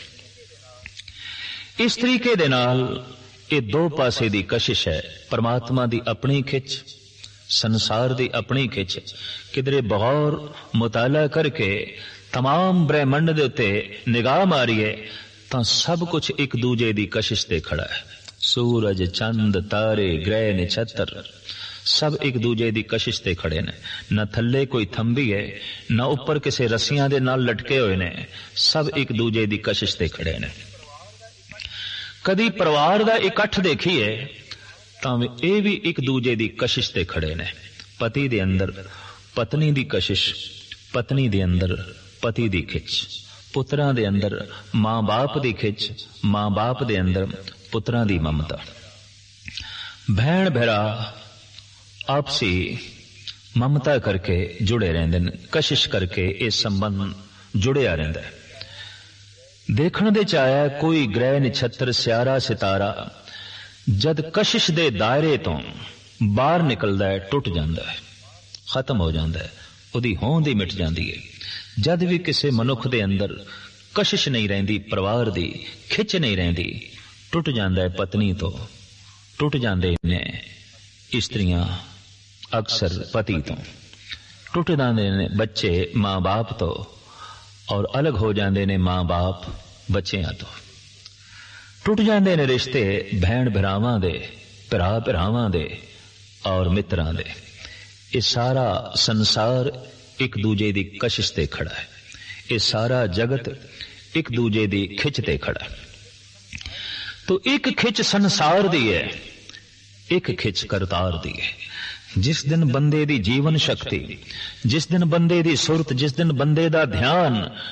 ਇਸ ਤਰੀਕੇ ਦੇ ਨਾਲ ਇਹ ਦੋ ਪਾਸੇ ਦੀ ਕਸ਼ਿਸ਼ ਹੈ, ਪਰਮਾਤਮਾ ਦੀ ਆਪਣੀ ਖਿੱਚ, ਸੰਸਾਰ ਦੀ ਆਪਣੀ ਖਿੱਚ। ਕਿਧਰੇ ਬਗੌਰ ਮੁਤਾਲਾ ਕਰਕੇ तमाम ब्रह्मंड ਦੇ ਉੱਤੇ ਨਿਗਾਹ ਮਾਰੀਏ ਤਾਂ ਸਭ ਕੁਝ ਇੱਕ ਦੂਜੇ ਦੀ ਕਸ਼ਿਸ਼ ਤੇ ਖੜਾ ਹੈ। ਸੂਰਜ, ਚੰਦ, ਤਾਰੇ, ਗ੍ਰਹਿ, ਨਛੱਤਰ ਸਭ ਇੱਕ ਦੂਜੇ ਦੀ ਕਸ਼ਿਸ਼ ਤੇ ਖੜੇ ਨੇ। ਨਾ ਥੱਲੇ ਕੋਈ ਥੰਬੀ ਹੈ, ਨਾ ਉੱਪਰ ਕਿਸੇ ਰੱਸੀਆਂ ਦੇ ਨਾਲ ਲਟਕੇ ਹੋਏ ਨੇ, ਸਭ ਇੱਕ ਦੂਜੇ ਦੀ ਕਸ਼ਿਸ਼ ਤੇ ਖੜੇ ਨੇ। ਕਦੀ ਪਰਿਵਾਰ ਦਾ ਇਕੱਠ ਦੇਖੀਏ ਤਾਂ ਇਹ ਵੀ ਇੱਕ ਦੂਜੇ ਦੀ ਕਸ਼ਿਸ਼ ਤੇ ਖੜੇ ਨੇ। ਪਤੀ ਦੇ ਅੰਦਰ ਪਤਨੀ ਦੀ ਕਸ਼ਿਸ਼, ਪਤਨੀ ਦੇ ਅੰਦਰ ਪਤੀ ਦੀ ਖਿੱਚ, ਪੁੱਤਰਾਂ ਦੇ ਅੰਦਰ ਮਾਂ ਬਾਪ ਦੀ ਖਿੱਚ, ਮਾਂ ਬਾਪ ਦੇ ਅੰਦਰ ਪੁੱਤਰਾਂ ਦੀ ਮਮਤਾ। ਭੈਣ ਭਰਾ ਆਪਸੀ ਮਮਤਾ ਕਰਕੇ ਜੁੜੇ ਰਹਿੰਦੇ ਨੇ, ਕਸ਼ਿਸ਼ ਕਰਕੇ ਇਹ ਸੰਬੰਧ ਜੁੜਿਆ ਰਹਿੰਦਾ ਹੈ। ਦੇਖਣ ਦੇ ਚ ਆਇਆ ਕੋਈ ਗ੍ਰਹਿ, ਨਛੱਤਰ, ਸਿਆਰਾ, ਸਿਤਾਰਾ ਜਦ ਕਸ਼ਿਸ਼ ਦੇ ਦਾਇਰੇ ਤੋਂ ਬਾਹਰ ਨਿਕਲਦਾ ਹੈ, ਟੁੱਟ ਜਾਂਦਾ ਹੈ, ਖਤਮ ਹੋ ਜਾਂਦਾ ਹੈ, ਉਹਦੀ ਹੋਂਦ ਹੀ ਮਿਟ ਜਾਂਦੀ ਹੈ। ਜਦ ਵੀ ਕਿਸੇ ਮਨੁੱਖ ਦੇ ਅੰਦਰ ਕਸ਼ਿਸ਼ ਨਹੀਂ ਰਹਿੰਦੀ, ਪਰਿਵਾਰ ਦੀ ਖਿੱਚ ਨਹੀਂ ਰਹਿੰਦੀ, ਟੁੱਟ ਜਾਂਦਾ ਹੈ ਪਤਨੀ ਤੋਂ, ਟੁੱਟ ਜਾਂਦੇ ਨੇ ਇਸਤਰੀਆਂ ਅਕਸਰ ਪਤੀ ਤੋਂ, ਟੁੱਟ ਜਾਂਦੇ ਨੇ ਬੱਚੇ ਮਾਂ ਬਾਪ ਤੋਂ, ਔਰ ਅਲੱਗ ਹੋ ਜਾਂਦੇ ਨੇ ਮਾਂ ਬਾਪ ਬੱਚਿਆਂ ਤੋਂ। ਟੁੱਟ ਜਾਂਦੇ ਨੇ ਰਿਸ਼ਤੇ ਭੈਣ ਭਰਾਵਾਂ ਦੇ, ਭਰਾ ਭਰਾਵਾਂ ਦੇ ਔਰ ਮਿੱਤਰਾਂ ਦੇ। ਇਹ ਸਾਰਾ ਸੰਸਾਰ ਇੱਕ ਦੂਜੇ ਦੀ ਕਸ਼ਿਸ਼ ਤੇ ਖੜਾ ਹੈ। ਇਹ ਸਾਰਾ ਜਗਤ ਇੱਕ ਦੂਜੇ ਦੀ ਖਿੱਚ ਤੇ ਖੜਾ ਹੈ। ਤੋ ਇੱਕ ਖਿੱਚ ਸੰਸਾਰ ਦੀ ਹੈ, ਇੱਕ ਖਿੱਚ ਕਰਤਾਰ ਦੀ ਹੈ। ਜਿਸ ਦਿਨ ਬੰਦੇ ਦੀ ਜੀਵਨ ਸ਼ਕਤੀ, ਜਿਸ ਦਿਨ ਬੰਦੇ ਦੀ ਸੁਰਤ, ਜਿਸ ਦਿਨ ਬੰਦੇ ਦਾ ਧਿਆਨ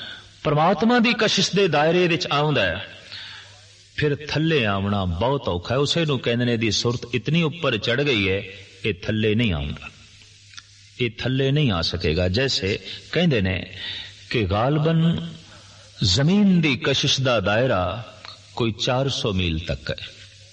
परमात्मा दी कशिश दे दायरे विच आउंदा है, फिर थल्ले आवना बहुत औखा है। उसे नूं कहंदे ने दी सुरत इतनी ऊपर चढ़ गई है, ये थल्ले नहीं आउंदा, ये थल्ले नहीं आ सकेगा। जैसे कहंदे ने कि गालबन जमीन दी कशिश दा दायरा कोई चार सौ मील तक है।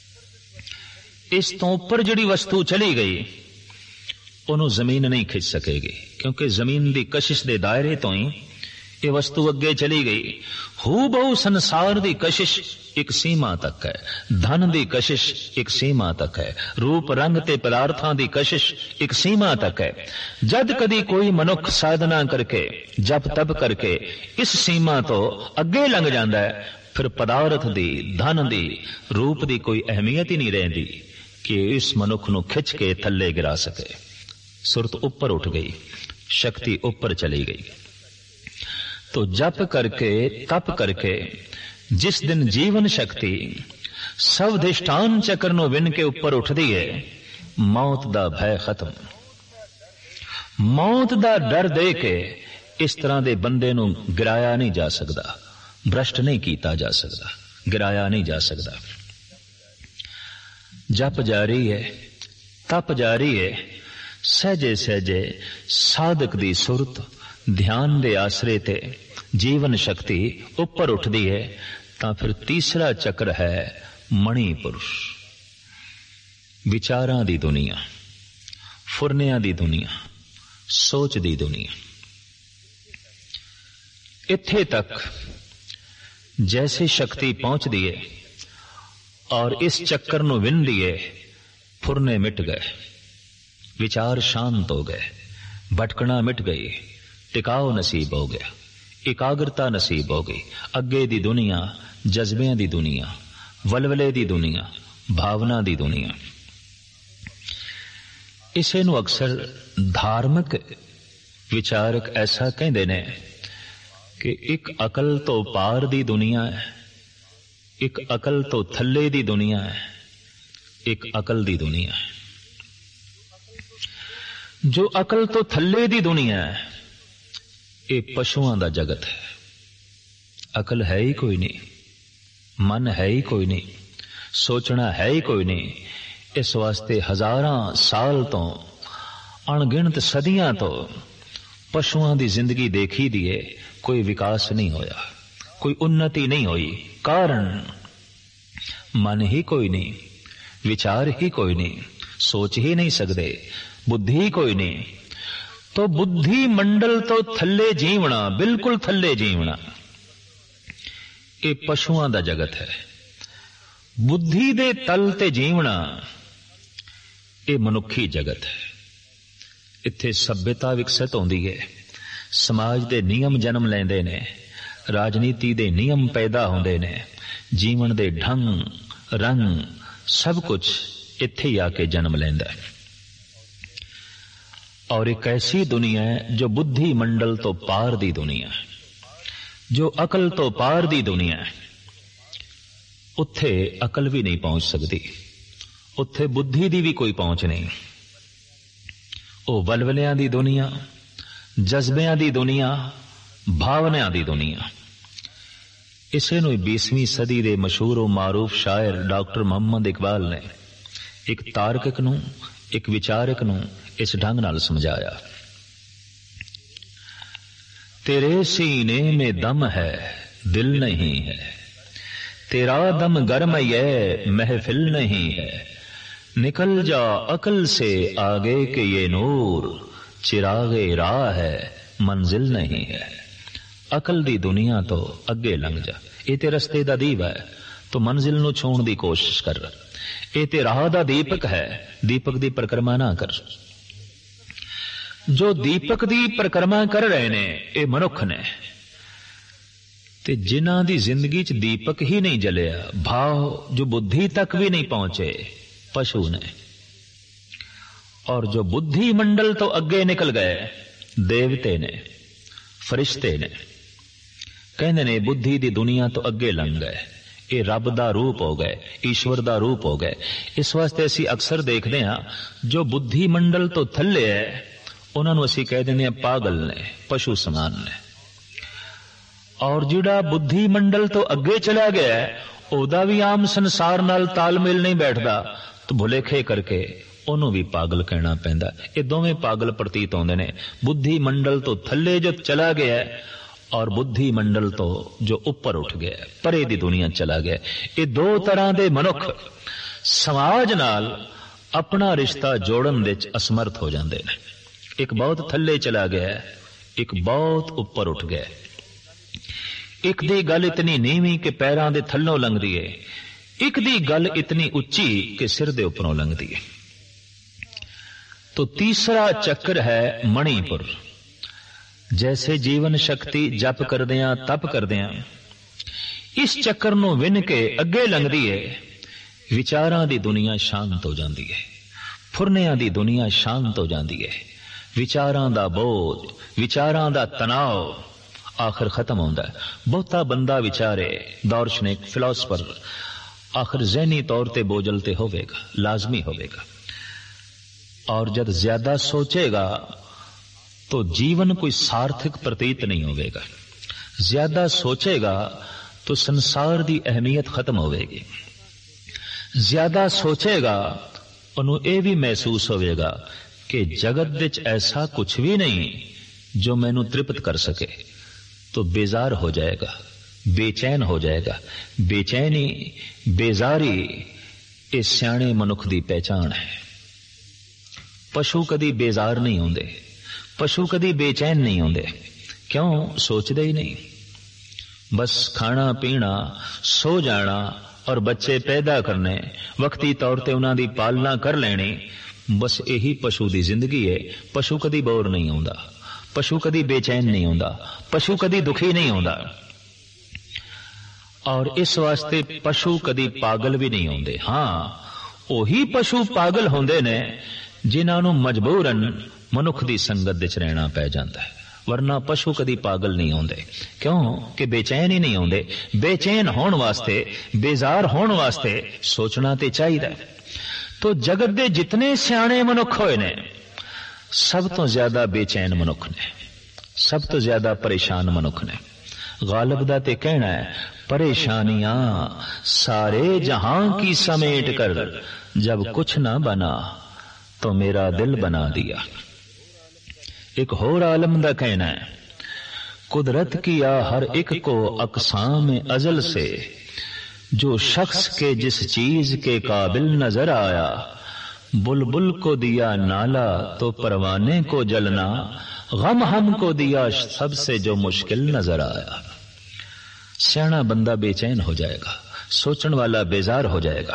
इस तो ऊपर जिहड़ी वस्तु चली गई उन्होंने जमीन नहीं खिंच सकेगी, क्योंकि जमीन दी कशिश दे दायरे तो ही ये वस्तु अगे चली गई। हू बहु संसार दी कशिश एक सीमा तक है, धन दी कशिश एक सीमा तक है, रूप रंग ते पदार्थां दी कशिश एक सीमा तक है। जद कदी कोई मनुख साधना करके जप तप करके इस सीमा तो अगे लंघ जांदा है, फिर पदार्थ दी, धन दी, रूप दी कोई अहमियत ही नहीं रहिंदी कि इस मनुख नूं खिंच के थल्ले गिरा सके। सुरत ऊपर उठ गई, शक्ति ऊपर चली गई। तो जप करके तप करके जिस दिन जीवन शक्ति सब अधिष्ठान चक्र नूं विन के ऊपर उठदी है, मौत दा भय खत्म। मौत दा डर दे के इस तरह दे बंदे नूं गिराया नहीं जा सकदा, भ्रष्ट नहीं कीता जा सकदा, गिराया नहीं जा सकदा। जप जारी है, तप जारी है, सहजे सहजे साधक दी सुरत ध्यान दे आसरे ते जीवन शक्ति ऊपर उठदी है, तां फिर तीसरा चक्र है मणिपुरुष। विचारां दी दुनिया, फुरनियां दी दुनिया, सोच दी दुनिया। इत्थे तक जैसे शक्ति पहुंचदी है और इस चक्कर नूं विंदी है, फुरने मिट गए, विचार शांत हो गए, भटकना मिट गई, टिकाव नसीब हो गया, एकाग्रता नसीब हो गई। अगे दी दुनिया जज्बियां दी दुनिया, वलवले दी दुनिया, भावना दी दुनिया। इसे नूं अक्सर धार्मिक विचारक ऐसा कहंदे ने कि एक अकल तो पार दी दुनिया है, एक अकल तो थल्ले दी दुनिया है, एक अकल दी दुनिया है। जो अकल तो थल्ले दी दुनिया है, ये पशुओं दा जगत है। अकल है ही कोई नहीं, मन है ही कोई नहीं, सोचना है ही कोई नहीं। इस वास्ते हजारां साल तो, अणगिणत सदियां तो पशुओं दी जिंदगी देखी दी है, कोई विकास नहीं होया, कोई उन्नति नहीं हुई। कारण मन ही कोई नहीं, विचार ही कोई नहीं, सोच ही नहीं सकते, बुद्धि कोई नहीं। तो बुद्धि मंडल तो थल्ले जीवना, बिल्कुल थल्ले जीवना, ये पशुओं दा जगत है। बुद्धि दे तल ते जीवना, ये मनुखी जगत है। इत्थे सभ्यता विकसित होंदी है, समाज दे नियम जन्म लेंदे ने, राजनीति दे नियम पैदा होंदे ने, जीवन दे ढंग रंग सब कुछ इत्थे ही आके जन्म लेंदा है। और एक ऐसी दुनिया है जो बुद्धि मंडल तो पार दी दुनिया है, जो अकल तो पार दी दुनिया है। उत्थे अकल भी नहीं पहुंच सकती, उत्थे बुद्धि दी भी कोई पहुंच नहीं। ओ वलवलियां दी दुनिया, जज्बियां दी दुनिया, भावनाओं दी दुनिया। इसे नूं बीसवीं सदी दे मशहूर मारूफ शायर डॉक्टर मोहम्मद इकबाल ने एक तार्किक नूं, एक विचारक नूं इस ढंग नाल समझाया। तेरे सीने में दम है, दिल नहीं है, तेरा दम गर्म ये महफिल नहीं है, निकल जा अकल से आगे के ये नूर, चिरागे राह है मंजिल नहीं है। अकल दी दुनिया तो अगे लंघ जा, ये ते रस्ते दा दीवा है, तो मंजिल नूं छूण दी कोशिश कर। ये ते राह दा दीपक है, दीपक दी परिक्रमा ना कर। जो दीपक दी परिक्रमा कर रहे ने ये मनुख ने, ते जिन्हां दी जिंदगी च दीपक ही नहीं जलिया, भाव जो बुद्धि तक भी नहीं पहुंचे, पशु ने। और जो बुद्धि मंडल तो अगे निकल गए, देवते ने, फरिश्ते ने, कहने ने बुद्धि दी दुनिया तो अगे लंघ गए, ये रब दा रूप हो गए, ईश्वर दा रूप हो गए। इस वास्ते असी अक्सर देखते हैं जो बुद्धि मंडल तो थल्ले है, उन्होंने असी कह देने पागल ने, पशु समान ने। ਔਰ ਜਿਹੜਾ ਬੁੱਧੀ ਮੰਡਲ ਤੋਂ ਅੱਗੇ ਚਲਾ ਗਿਆ ਉਹਦਾ ਵੀ ਆਮ ਸੰਸਾਰ ਨਾਲ ਤਾਲਮੇਲ ਨਹੀਂ ਬੈਠਦਾ, ਤਾਂ ਭੁਲੇਖੇ ਕਰਕੇ ਉਹਨੂੰ ਵੀ ਪਾਗਲ ਕਹਿਣਾ ਪੈਂਦਾ। ਇਹ ਦੋਵੇਂ ਪਾਗਲ ਪ੍ਰਤੀਤ ਹੁੰਦੇ ਨੇ। ਬੁੱਧੀ ਮੰਡਲ ਤੋਂ ਥੱਲੇ ਜੋ ਚਲਾ ਗਿਆ ਔਰ ਬੁੱਧੀ ਮੰਡਲ ਤੋਂ ਜੋ ਉੱਪਰ ਉੱਠ ਗਿਆ, ਪਰੇ ਦੀ ਦੁਨੀਆ ਚਲਾ ਗਿਆ। ਇਹ ਦੋ ਤਰ੍ਹਾਂ ਦੇ ਮਨੁੱਖ ਸਮਾਜ ਨਾਲ ਆਪਣਾ ਰਿਸ਼ਤਾ ਜੋੜਨ ਵਿੱਚ ਅਸਮਰਥ ਹੋ ਜਾਂਦੇ ਨੇ। ਇੱਕ ਬਹੁਤ ਥੱਲੇ ਚਲਾ ਗਿਆ, ਇੱਕ ਬਹੁਤ ਉੱਪਰ ਉੱਠ ਗਿਆ। ਇੱਕ ਦੀ ਗੱਲ ਇਤਨੀ ਨੀਵੀਂ ਕਿ ਪੈਰਾਂ ਦੇ ਥੱਲੋਂ ਲੰਘਦੀ ਹੈ, ਇੱਕ ਦੀ ਗੱਲ ਇਤਨੀ ਉੱਚੀ ਕਿ ਸਿਰ ਦੇ ਉੱਪਰੋਂ ਲੰਘਦੀ ਹੈ। तो तीसरा चक्र है मणिपुर। जैसे जीवन शक्ति जप करदियां तप करदियां इस चक्कर नूं विन के अगे लंघदी है, विचारां दी दुनिया शांत हो जाती है, फुरनियां दी दुनिया शांत हो जाती है। विचारां दा बोझ, विचारां दा तनाव आखिर खत्म होंदा है। बहुता बंदा विचारे, दार्शनिक फिलोसफर आखिर ज़हनी तौर ते बोझल ते होवेगा, लाजमी होवेगा। और जब ज्यादा सोचेगा तो जीवन कोई सार्थक प्रतीत नहीं होगा। ज्यादा सोचेगा तो संसार की अहमियत खत्म होगी। ज्यादा सोचेगा उन्होंने यह भी महसूस होगा कि जगत विच ऐसा कुछ भी नहीं जो मैनू तृप्त कर सके, तो बेजार हो जाएगा, बेचैन हो जाएगा। बेचैनी, बेजारी ये सियाणे मनुख की पहचान है। पशु कदी बेजार नहीं होंदे, पशु कदी बेचैन नहीं होंदे। क्यों? सोचते ही नहीं। बस खाना पीना, सो जाना और बच्चे पैदा करने, वक्ती तौर ते उन्हां दी पालना कर लेनी, बस यही पशु दी जिंदगी है। पशु कदी बोर नहीं होंदा, पशु कदी बेचैन नहीं होंदा, पशु कदी दुखी नहीं होंदा। और इस वास्ते पशु कदी पागल भी नहीं होंदे। हाँ, ओही पशु पागल होंदे ने जिन्हां नूं मजबूरन मनुख दी संगत विच रहना पै जांदा है, वरना पशु कदी पागल नहीं होंदे। क्यों कि बेचैन ही नहीं होंदे। बेचैन होने वास्ते, बेजार होने वास्ते सोचना ते चाहिए। तो जगत दे जितने सियाणे मनुख होए ने, सब तो ज्यादा बेचैन मनुख ने, सब तो ज्यादा परेशान मनुख ने। गालिब दा ते कहना है, परेशानियां सारे जहां की समेट कर जब कुछ ना बना तो मेरा दिल बना दिया। एक होर आलम दा कहना है, कुदरत किया हर एक को अकसाम अजल से, जो शख्स के जिस चीज के काबिल नजर आया, बुलबुल को दिया नाला तो परवाने को जलना, गम हमको दिया सबसे जो मुश्किल नजर आया। सियाना बंदा बेचैन हो जाएगा, सोचने वाला बेजार हो जाएगा।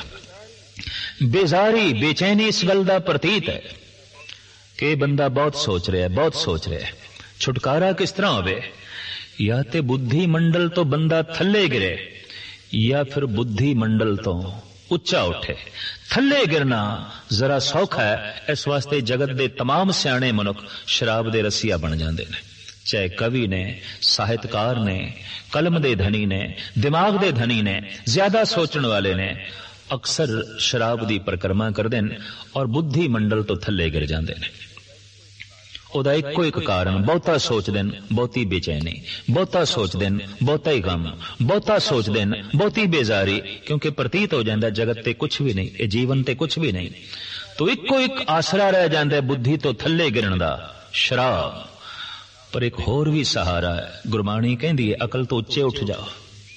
बेजारी, बेचैनी इस गल दा प्रतीत है कि बंदा बहुत सोच रहा है, बहुत सोच रहा है। छुटकारा किस तरह होवे? या ते बुद्धि मंडल तो बंदा थल्ले गिरे, या फिर बुद्धि मंडल तो उच्चा उठे। थल्ले गिरना जरा सौखा है, इस वास्ते जगत दे तमाम सियाणे मनुख शराब दे रसिया बन जाते हैं। चाहे कवि ने, साहित्यकार ने, कलम दे धनी ने, दिमाग दे धनी ने, ज्यादा सोचने वाले ने अक्सर शराब दी परिक्रमा करते हैं और बुद्धि मंडल तो थल्ले गिर जाते हैं। ਉਹਦਾ ਇੱਕੋ ਇੱਕ ਕਾਰਨ, ਬਹੁਤਾ ਸੋਚਦੇ ਨੇ, ਬਹੁਤੀ ਬੇਚੈਨੀ, ਬਹੁਤਾ ਸੋਚਦੇ ਨੇ, ਬਹੁਤਾ ਹੀ ਗਮ, ਬਹੁਤਾ ਸੋਚਦੇ ਨੇ, ਬਹੁਤੀ ਬੇਜ਼ਾਰੀ, ਕਿਉਂਕਿ ਪ੍ਰਤੀਤ ਹੋ ਜਾਂਦਾ ਜਗਤ ਤੇ ਕੁਝ ਵੀ ਨਹੀਂ, ਇਹ ਜੀਵਨ ਤੇ ਕੁਝ ਵੀ ਨਹੀਂ। ਤੋ ਇੱਕੋ ਇੱਕ ਆਸਰਾ ਰਹਿ ਜਾਂਦਾ ਬੁੱਧੀ ਤੋਂ ਥੱਲੇ ਗਿਰਨ ਦਾ, ਸ਼ਰਾਬ। ਪਰ ਇੱਕ ਹੋਰ ਵੀ ਸਹਾਰਾ ਹੈ। ਗੁਰਬਾਣੀ ਕਹਿੰਦੀ ਹੈ, ਅਕਲ ਤੋਂ ਉੱਚੇ ਉੱਠ ਜਾਓ,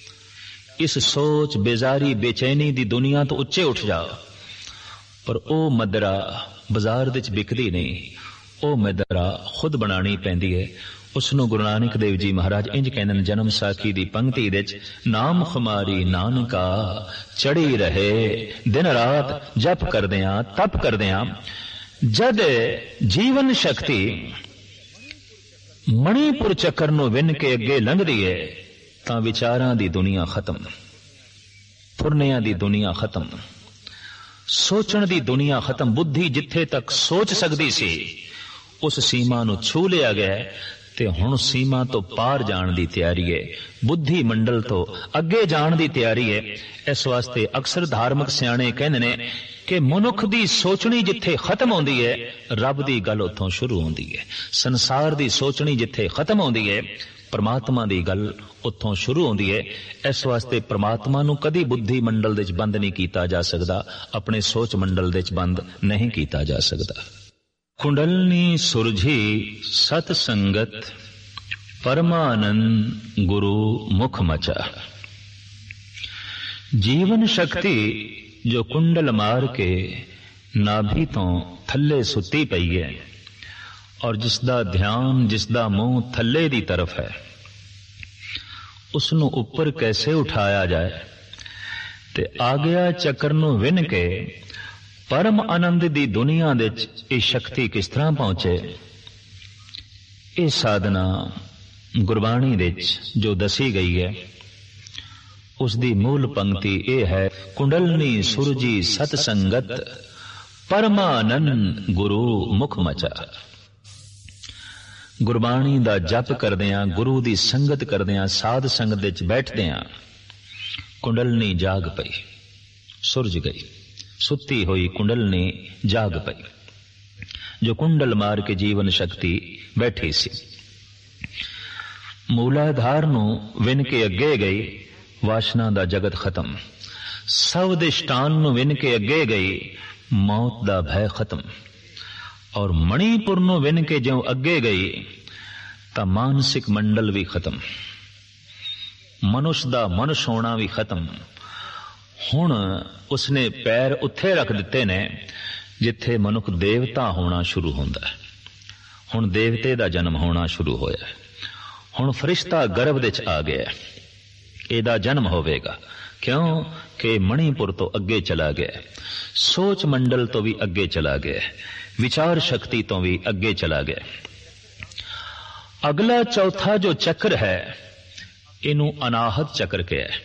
ਇਸ ਸੋਚ, ਬੇਜ਼ਾਰੀ, ਬੇਚੈਨੀ ਦੀ ਦੁਨੀਆ ਤੋਂ ਉੱਚੇ ਉੱਠ ਜਾਓ। ਪਰ ਉਹ ਮਦਰਾ ਬਾਜ਼ਾਰ ਵਿੱਚ ਵਿਕਦੀ ਨਹੀਂ, ਉਹ ਮਦਰਾ ਖੁਦ ਬਣਾਣੀ ਪੈਂਦੀ ਹੈ। ਉਸ ਨੂੰ ਗੁਰੂ ਨਾਨਕ ਦੇਵ ਜੀ ਮਹਾਰਾਜ ਇੰਜ ਕਹਿੰਦੇ ਨੇ ਜਨਮ ਸਾਖੀ ਦੀ ਪੰਕਤੀ ਵਿੱਚ, ਨਾਮ ਖੁਮਾਰੀ ਨਾਨਕਾ ਚੜੀ ਰਹੇ, ਦਿਨ ਰਾਤ ਜਪ ਕਰਦਿਆਂ ਤਪ ਕਰਦਿਆਂ। ਜਦ ਜੀਵਨ ਸ਼ਕਤੀ ਮਣੀਪੁਰ ਚੱਕਰ ਨੂੰ ਵਿੰਨ ਕੇ ਅੱਗੇ ਲੰਘਦੀ ਹੈ ਤਾਂ ਵਿਚਾਰਾਂ ਦੀ ਦੁਨੀਆ ਖਤਮ, ਫੁਰਨਿਆਂ ਦੀ ਦੁਨੀਆ ਖਤਮ, ਸੋਚਣ ਦੀ ਦੁਨੀਆ ਖਤਮ। ਬੁੱਧੀ ਜਿੱਥੇ ਤੱਕ ਸੋਚ ਸਕਦੀ ਸੀ ਉਸ ਸੀਮਾ ਨੂੰ ਛੂ ਲਿਆ ਗਿਆ ਤੇ ਹੁਣ ਸੀਮਾ ਤੋਂ ਪਾਰ ਜਾਣ ਦੀ ਤਿਆਰੀ ਹੈ, ਬੁੱਧੀ ਮੰਡਲ ਤੋਂ ਅੱਗੇ ਜਾਣ ਦੀ ਤਿਆਰੀ ਹੈ। ਇਸ ਵਾਸਤੇ ਅਕਸਰ ਧਾਰਮਿਕ ਸਿਆਣੇ ਕਹਿੰਦੇ ਨੇ ਕਿ ਮਨੁੱਖ ਦੀ ਸੋਚਣੀ ਜਿੱਥੇ ਖਤਮ ਹੁੰਦੀ ਹੈ, ਰੱਬ ਦੀ ਗੱਲ ਉੱਥੋਂ ਸ਼ੁਰੂ ਹੁੰਦੀ ਹੈ। ਸੰਸਾਰ ਦੀ ਸੋਚਣੀ ਜਿੱਥੇ ਖਤਮ ਹੁੰਦੀ ਹੈ, परमात्मा की गल उत्थों शुरू होंदी है। इस वास्ते परमात्मा नूं कदी बुद्धि मंडल दे च बंद नहीं किया जा सकता, अपने सोच मंडल दे च बंद नहीं किया जा सकता। कुंडलनी सुरझी सत संगत परमानंद गुरु मुख मचा। जीवन शक्ति जो कुंडल मार के नाभि तो थल्ले सुती पई है और जिसदा ध्यान जिसदा मुंह थल्ले दी तरफ है, उसनों ऊपर कैसे उठाया जाए ते आ गया चक्कर नूं विन के परम आनंद दी दुनिया दे ये शक्ति किस तरह पहुंचे। ये साधना गुरबाणी दे जो दसी गई है उसदी मूल पंक्ति ये है, कुंडलनी सुरजी सत संगत परमानंद गुरु मुख मचा। गुरबाणी दा जप करदियां, गुरु दी संगत करदियां, साध संगत विच बैठदियां कुंडलनी जाग पई, सुरज गई। सुती हुई कुंडलनी जाग पई, जो कुंडल मार के जीवन शक्ति बैठी सी। मूलाधार नूं विन के अगे गई, वासना दा जगत खत्म। सवदिष्टान नूं विन के अगे गई, मौत दा भय खत्म। और मणिपुर नूं विन के ज्यों अगे गई तां मानसिक मंडल भी खत्म, मनुष्य दा मनुष्य होना भी खत्म। हुण उसने पैर उत्थे रख दिते ने जिथे मनुख देवता होना शुरू होंदा है। हुण देवते दा जन्म होना शुरू होया है। हुण फरिश्ता गर्भ दे च आ गया, एदा जन्म होवेगा। क्यों कि मणिपुर तो अगे चला गया, सोच मंडल तो भी अगे चला गया, विचार शक्ति तो भी अगे चला गया। अगला चौथा जो चक्र है इनू अनाहत चक्र कहा है।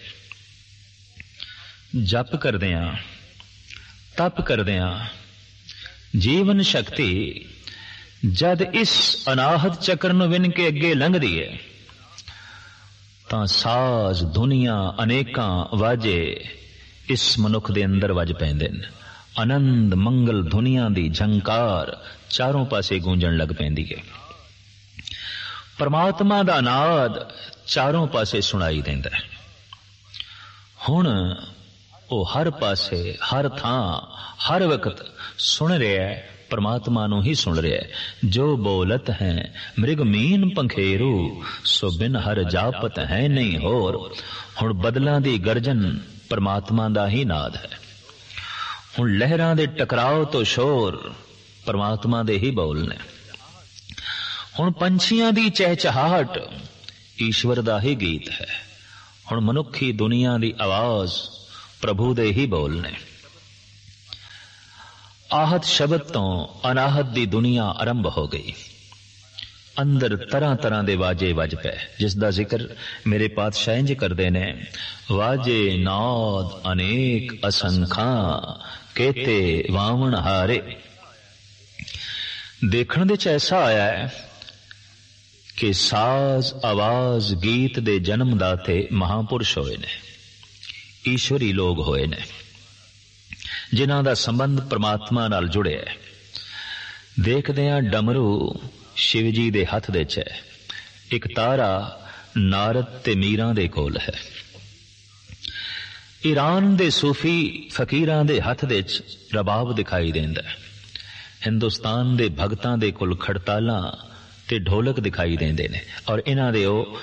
जप करदियां, तप करदियां जीवन शक्ति जद इस अनाहत चक्र नूं विन के अगे लंघदी है तां साज दुनिया अनेकां वाजे इस मनुख दे अंदर वज पैंदे ने। आनंद मंगल दुनिया दी झंकार चारों पासे गूंजण लग पैंदी है। परमात्मा दा नाद चारों पासे सुनाई देंदा है। हुण ओ हर पासे हर थां हर वक्त सुन रहा है, परमात्मा नूं ही सुन रहा है। जो बोलत है मृग मीन पंखेरू, सो बिन हर जापत है नहीं होर। हुण बदलां दी गर्जन परमात्मा दा ही नाद है। हुण लहरां दे टकराव तो शोर परमात्मा दे ही बोल ने। हुण पंछियां दी चहचहाट ईश्वर दा ही गीत है। हुण मनुखी दुनिया दी आवाज प्रभु दे ही बोल ने। आहत शब्द तो अनाहत दी दुनिया आरंभ हो गई। अंदर तरह तरह दे वाजे वज पे, जिसदा जिक्र मेरे पातशाह इंज करदे ने, वाजे नाद अनेक असंखा केते वावण हारे। देखण दे च ऐसा आया है कि साज आवाज गीत दे जन्मदाते महापुरुष होए ने, ईश्वरी लोग होए ने, जिन्हां दा संबंध परमात्मा नाल जुड़े है। देखदे हां डमरू शिव जी दे हथ दे च है, एक तारा नारद ते मीरां दे कोल है। ईरान दे सूफी फकीरां दे हथ दे च रबाब दिखाई देंदा है। हिंदुस्तान दे भगतां दे कोल खड़तालां ते ढोलक दिखाई देंदे ने और इन्हां दे ओ